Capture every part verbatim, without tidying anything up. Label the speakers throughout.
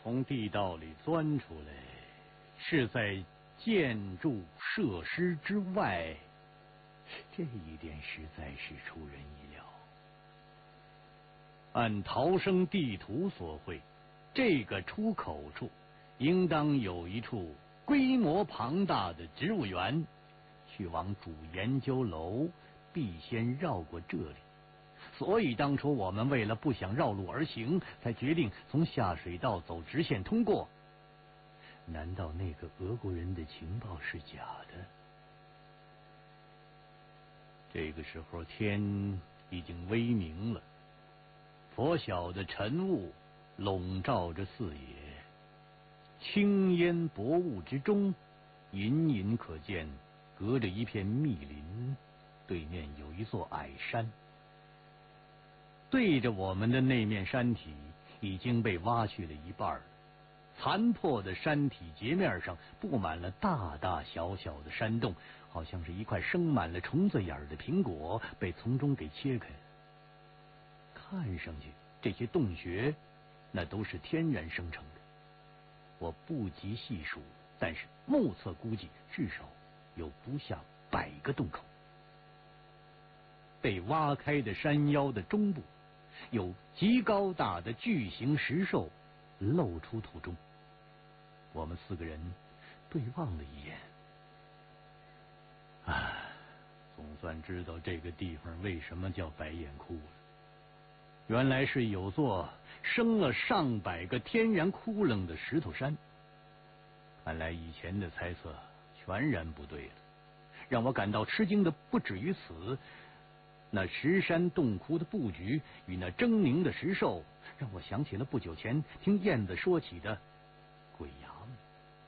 Speaker 1: 从地道里钻出来，是在建筑设施之外，这一点实在是出人意料。按逃生地图所绘，这个出口处应当有一处规模庞大的植物园，去往主研究楼必先绕过这里。所以当初我们为了不想绕路而行，才决定从下水道走直线通过。难道那个俄国人的情报是假的？这个时候天已经微明了，拂晓的晨雾笼罩着四野，青烟薄雾之中，隐隐可见隔着一片密林，对面有一座矮山。对着我们的那面山体已经被挖去了一半了，残破的山体截面上布满了大大小小的山洞，好像是一块生满了虫子眼的苹果被从中给切开了。看上去这些洞穴那都是天然生成的，我不及细数，但是目测估计至少有不下百个洞口。被挖开的山腰的中部有极高大的巨型石兽露出土中，我们四个人对望了一眼，啊，总算知道这个地方为什么叫白眼窟了。原来是有座生了上百个天然窟窿的石头山。看来以前的猜测全然不对了。让我感到吃惊的不止于此，那石山洞窟的布局与那狰狞的石兽，让我想起了不久前听燕子说起的鬼衙门。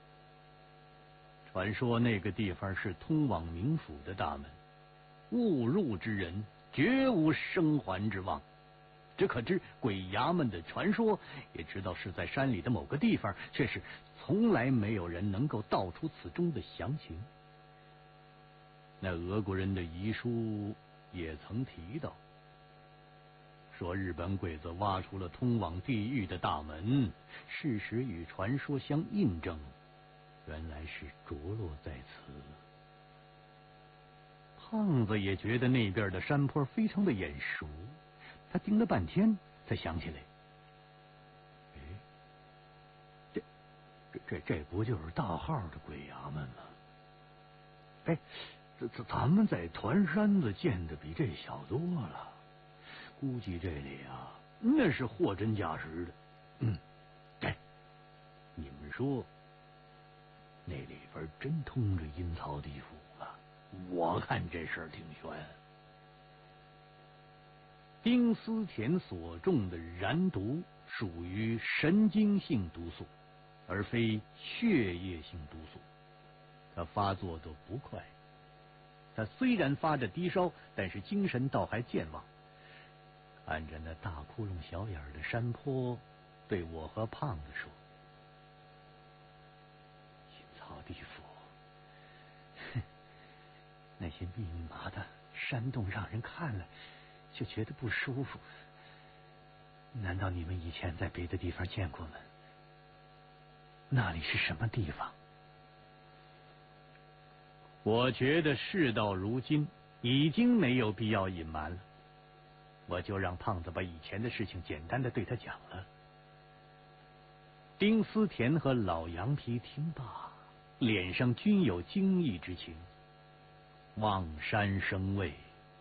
Speaker 1: 传说那个地方是通往冥府的大门，误入之人绝无生还之望。只可知鬼衙门的传说，也知道是在山里的某个地方，却是从来没有人能够道出此中的详情。那俄国人的遗书也曾提到，说日本鬼子挖出了通往地狱的大门，事实与传说相印证，原来是着落在此。胖子也觉得那边的山坡非常的眼熟，他盯了半天才想起来，哎，这这这这不就是大号的鬼衙门吗？哎，这这咱们在团山子见的比这小多了，估计这里啊那是货真价实的。嗯，哎，你们说那里边真通着阴曹地府吗？我看这事儿挺悬。丁思甜所中的燃毒属于神经性毒素，而非血液性毒素。它发作得不快，他虽然发着低烧，但是精神倒还健忘。看着那大窟窿小眼的山坡，对我和胖子说：“阴曹地府，哼，那些密密麻的山洞让人看了就觉得不舒服。难道你们以前在别的地方见过吗？那里是什么地方？”我觉得事到如今已经没有必要隐瞒了，我就让胖子把以前的事情简单的对他讲了。丁思甜和老羊皮听罢，脸上均有惊异之情，望山生畏。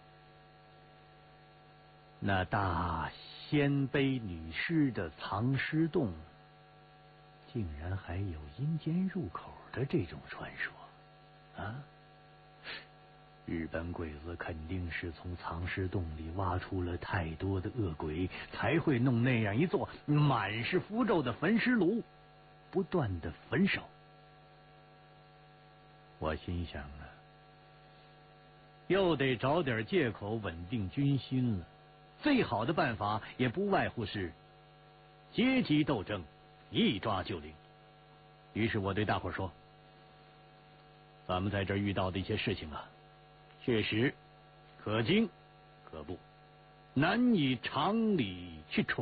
Speaker 1: 那大鲜卑女尸的藏尸洞，竟然还有阴间入口的这种传说啊！日本鬼子肯定是从藏尸洞里挖出了太多的恶鬼，才会弄那样一座满是符咒的焚尸炉，不断的焚烧。我心想啊，又得找点借口稳定军心了。最好的办法也不外乎是阶级斗争，一抓就灵。于是我对大伙说，咱们在这儿遇到的一些事情啊，确实可经可不，难以常理去揣